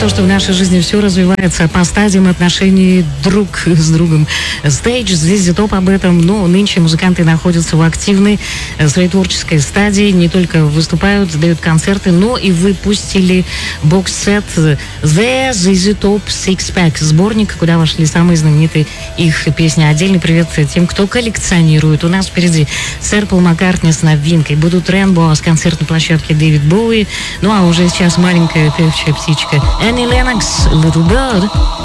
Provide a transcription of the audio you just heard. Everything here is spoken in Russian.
то, что в нашей жизни все развивается по стадиям отношений друг с другом. Stage, ZZ Top об этом, но нынче музыканты находятся в активной своей творческой стадии, не только выступают, дают концерты, но и выпустили бокс-сет The ZZ Top Six Pack, сборник, куда вошли самые знаменитые их песни. Отдельный привет тем, кто коллекционирует. У нас впереди сэр Пол Маккартни с новинкой, будут Рэмбо с концертной площадки Дэвид Боуи, ну а уже сейчас маленькая певчая птичка Энни Леннокс, Little Bird.